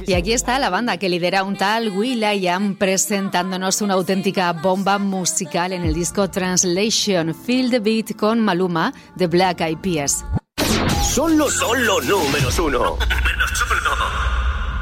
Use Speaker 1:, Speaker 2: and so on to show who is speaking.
Speaker 1: Y aquí está la banda que lidera un tal will.i.am presentándonos una auténtica bomba musical en el disco Translation, Feel the Beat con Maluma de Black Eyed Peas.
Speaker 2: Son los números uno.